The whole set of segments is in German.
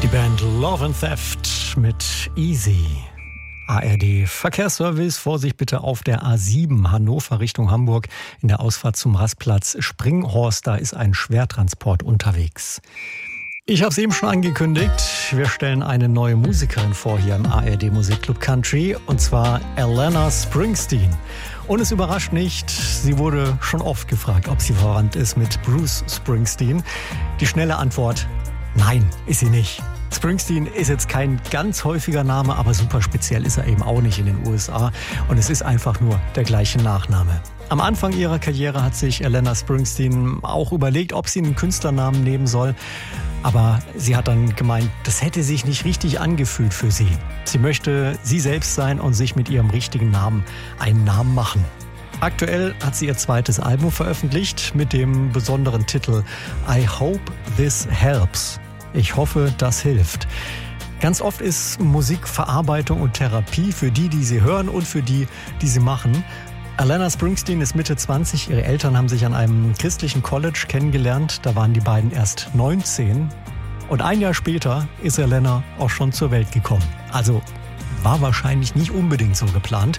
Die Band Love and Theft mit Easy. ARD Verkehrsservice, Vorsicht bitte auf der A7 Hannover Richtung Hamburg in der Ausfahrt zum Rastplatz Springhorst, da ist ein Schwertransport unterwegs. Ich habe es eben schon angekündigt, wir stellen eine neue Musikerin vor hier im ARD Musikclub Country, und zwar Elena Springsteen. Und es überrascht nicht, sie wurde schon oft gefragt, ob sie verwandt ist mit Bruce Springsteen. Die schnelle Antwort: Nein, ist sie nicht. Springsteen ist jetzt kein ganz häufiger Name, aber super speziell ist er eben auch nicht in den USA. Und es ist einfach nur der gleiche Nachname. Am Anfang ihrer Karriere hat sich Elena Springsteen auch überlegt, ob sie einen Künstlernamen nehmen soll. Aber sie hat dann gemeint, das hätte sich nicht richtig angefühlt für sie. Sie möchte sie selbst sein und sich mit ihrem richtigen Namen einen Namen machen. Aktuell hat sie ihr zweites Album veröffentlicht mit dem besonderen Titel I Hope This Helps. Ich hoffe, das hilft. Ganz oft ist Musik Verarbeitung und Therapie für die, die sie hören und für die, die sie machen. Elena Springsteen ist Mitte 20. Ihre Eltern haben sich an einem christlichen College kennengelernt. Da waren die beiden erst 19. Und ein Jahr später ist Elena auch schon zur Welt gekommen. Also war wahrscheinlich nicht unbedingt so geplant.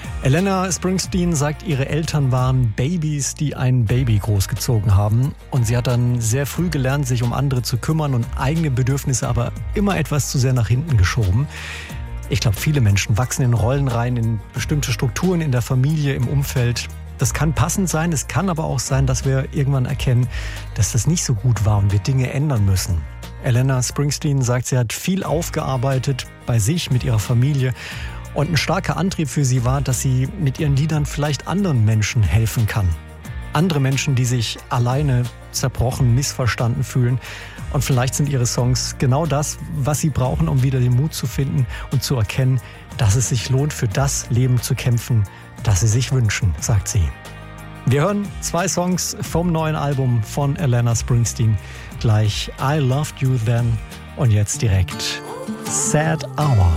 Elena Springsteen sagt, ihre Eltern waren Babys, die ein Baby großgezogen haben. Und sie hat dann sehr früh gelernt, sich um andere zu kümmern und eigene Bedürfnisse aber immer etwas zu sehr nach hinten geschoben. Ich glaube, viele Menschen wachsen in Rollen rein, in bestimmte Strukturen in der Familie, im Umfeld. Das kann passend sein, es kann aber auch sein, dass wir irgendwann erkennen, dass das nicht so gut war und wir Dinge ändern müssen. Elena Springsteen sagt, sie hat viel aufgearbeitet bei sich, mit ihrer Familie. Und ein starker Antrieb für sie war, dass sie mit ihren Liedern vielleicht anderen Menschen helfen kann. Andere Menschen, die sich alleine, zerbrochen, missverstanden fühlen. Und vielleicht sind ihre Songs genau das, was sie brauchen, um wieder den Mut zu finden und zu erkennen, dass es sich lohnt, für das Leben zu kämpfen, das sie sich wünschen, sagt sie. Wir hören 2 Songs vom neuen Album von Elena Springsteen. Gleich I Loved You Then und jetzt direkt Sad Hour.